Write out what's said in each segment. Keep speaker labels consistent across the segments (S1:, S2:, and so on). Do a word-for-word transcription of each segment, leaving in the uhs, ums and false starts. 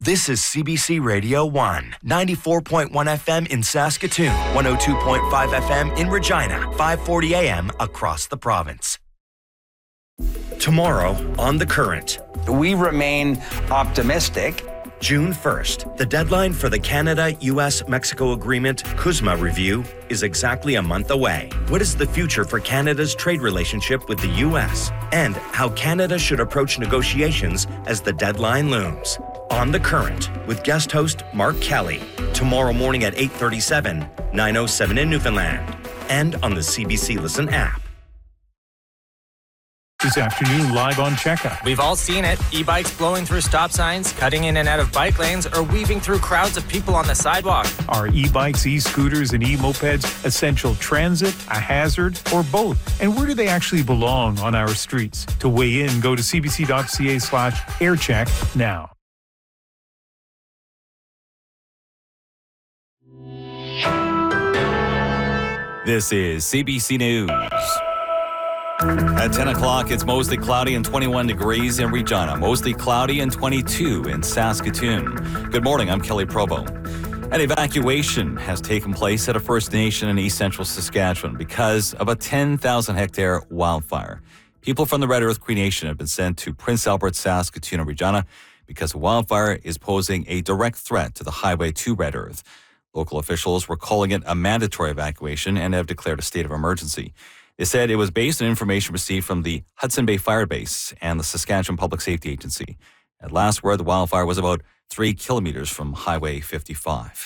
S1: This is C B C Radio one, ninety-four point one F M in Saskatoon, one oh two point five F M in Regina, five forty A M across the province. Tomorrow on The Current.
S2: We remain optimistic.
S1: June first, the deadline for the Canada-U S-Mexico Agreement CUSMA review is exactly a month away. What is the future for Canada's trade relationship with the U S? And how Canada should approach negotiations as the deadline looms. On The Current, with guest host Mark Kelly. Tomorrow morning at eight thirty-seven, nine oh seven in Newfoundland. And on the C B C Listen app.
S3: This afternoon, live on Checkup.
S4: We've all seen it. E-bikes blowing through stop signs, cutting in and out of bike lanes, or weaving through crowds of people on the sidewalk.
S3: Are e-bikes, e-scooters, and e-mopeds essential transit, a hazard, or both? And where do they actually belong on our streets? To weigh in, go to cbc.ca slash aircheck now.
S5: This is C B C News. At ten o'clock, it's mostly cloudy and twenty-one degrees in Regina. Mostly cloudy and twenty-two in Saskatoon. Good morning, I'm Kelly Provo. An evacuation has taken place at a First Nation in East Central Saskatchewan because of a ten thousand hectare wildfire. People from the Red Earth Cree Nation have been sent to Prince Albert, Saskatoon, and Regina because the wildfire is posing a direct threat to the highway to Red Earth. Local officials were calling it a mandatory evacuation and have declared a state of emergency. They said it was based on information received from the Hudson Bay Fire Base and the Saskatchewan Public Safety Agency. At last word, the wildfire was about three kilometers from Highway fifty-five.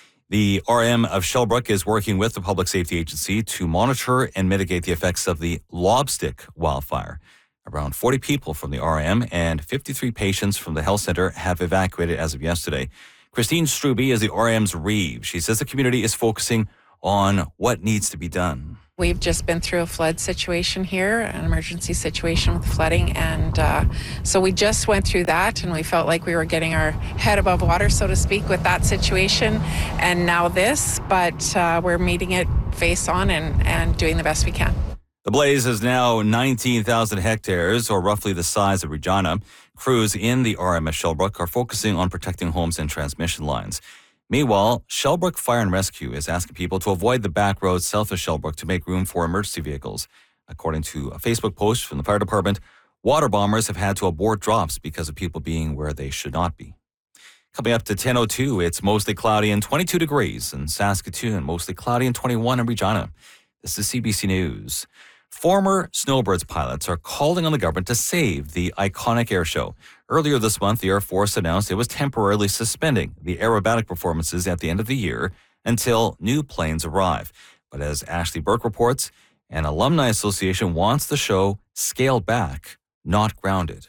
S5: The R M of Shellbrook is working with the Public Safety Agency to monitor and mitigate the effects of the Lobstick wildfire. Around forty people from the R M and fifty-three patients from the health center have evacuated as of yesterday. Christine Struby is the R M's Reeve. She says the community is focusing on what needs to be done.
S6: We've just been through a flood situation here, an emergency situation with flooding, and uh, so we just went through that, and we felt like we were getting our head above water, so to speak, with that situation, and now this, but uh, we're meeting it face on and, and doing the best we can.
S5: The blaze is now nineteen thousand hectares, or roughly the size of Regina. Crews in the R M S Shellbrook are focusing on protecting homes and transmission lines. Meanwhile, Shellbrook Fire and Rescue is asking people to avoid the back roads south of Shellbrook to make room for emergency vehicles. According to a Facebook post from the fire department, water bombers have had to abort drops because of people being where they should not be. Coming up to ten oh two, it's mostly cloudy and twenty-two degrees in Saskatoon, mostly cloudy and twenty-one in Regina. This is C B C News. Former Snowbirds pilots are calling on the government to save the iconic air show. Earlier this month, the Air Force announced it was temporarily suspending the aerobatic performances at the end of the year until new planes arrive. But as Ashley Burke reports, an alumni association wants the show scaled back, not grounded.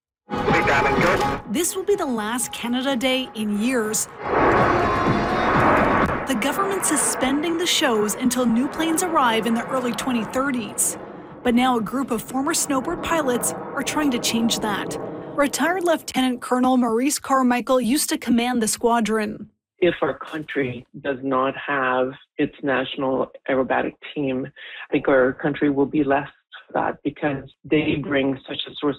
S7: This will be the last Canada Day in years. The government suspending the shows until new planes arrive in the early twenty thirties. But now a group of former Snowbird pilots are trying to change that. Retired Lieutenant Colonel Maurice Carmichael used to command the squadron.
S8: If our country does not have its national aerobatic team, I think our country will be less for that because they bring such a source